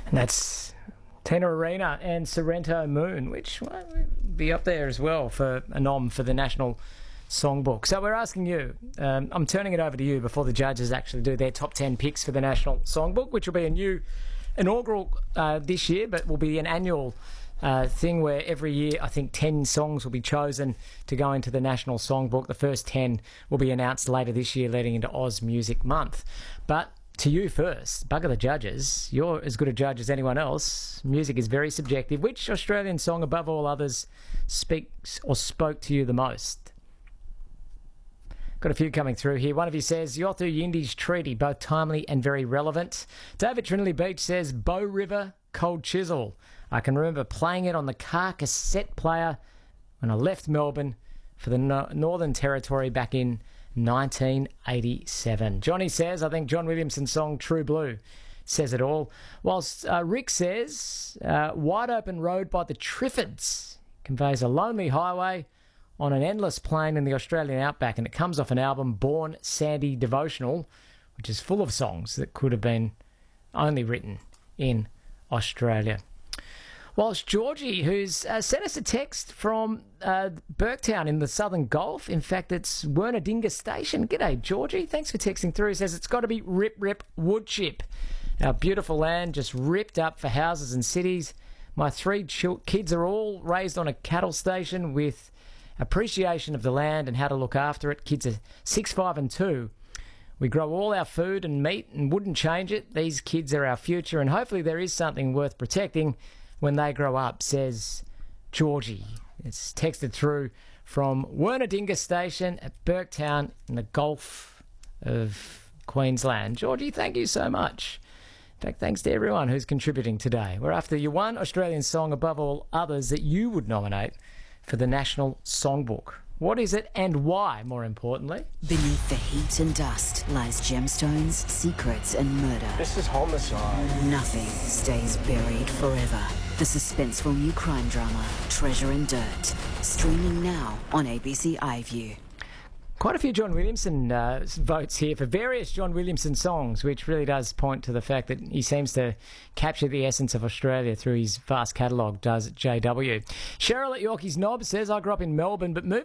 And that's Tina Arena and Sorrento Moon, which will be up there as well for a nom for the National Songbook. So we're asking you, I'm turning it over to you before the judges actually do their top 10 picks for the National Songbook, which will be a new inaugural this year, but will be an annual thing where every year I think 10 songs will be chosen to go into the National Songbook. The first 10 will be announced later this year, leading into Oz Music Month. But to you first, bugger the judges. You're as good a judge as anyone else. Music is very subjective. Which Australian song above all others speaks or spoke to you the most? Got a few coming through here. One of you says, Yothu Yindi's Treaty, both timely and very relevant. David Trinley Beach says, Bow River, Cold Chisel. I can remember playing it on the car cassette player when I left Melbourne for the Northern Territory back in 1987. Johnny says, I think John Williamson's song True Blue says it all. Whilst Rick says, Wide Open Road by the Triffids conveys a lonely highway on an endless plain in the Australian outback, and it comes off an album, Born Sandy Devotional, which is full of songs that could have been only written in Australia. Whilst Georgie, who's sent us a text from Burketown in the Southern Gulf, in fact, it's Wernadinga Station. G'day, Georgie. Thanks for texting through. He says it's got to be Rip Rip Woodchip. Our beautiful land just ripped up for houses and cities. My 3 kids are all raised on a cattle station with appreciation of the land and how to look after it. Kids are 6, 5 and 2. We grow all our food and meat and wouldn't change it. These kids are our future, and hopefully there is something worth protecting when they grow up, says Georgie. It's texted through from Wernadinga Station at Burketown in the Gulf of Queensland. Georgie, thank you so much. In fact, thanks to everyone who's contributing today. We're after your one Australian song above all others that you would nominate for the National Songbook. What is it and why, more importantly? Beneath the heat and dust lies gemstones, secrets and murder. This is homicide. Nothing stays buried forever. The suspenseful new crime drama, Treasure and Dirt, streaming now on ABC iView. Quite a few John Williamson votes here for various John Williamson songs, which really does point to the fact that he seems to capture the essence of Australia through his vast catalogue, does JW. Cheryl at Yorkie's Knob says, I grew up in Melbourne but moved